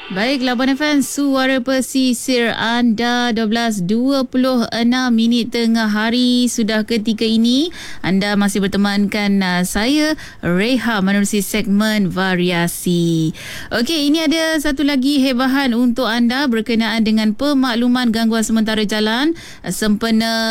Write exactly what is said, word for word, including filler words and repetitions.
Baik, Labuan F M, Suara Pesisir anda, dua belas dua puluh enam minit tengah hari sudah ketika ini. Anda masih bertemankan uh, saya, Reha, menerusi segmen variasi. Okey, ini ada satu lagi hebahan untuk anda berkenaan dengan pemakluman gangguan sementara jalan sempena